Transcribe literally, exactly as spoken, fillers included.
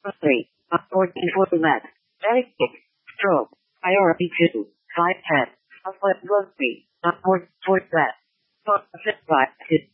three. fourteen for left. Static kick. Stroke. Priority two. five ten. Flip three. Upward four left. Four six five two.